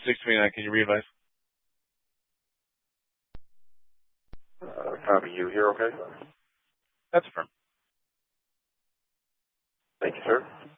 629. Can you re-advise? Copy. You here, okay? That's affirmed. Thank you, sir.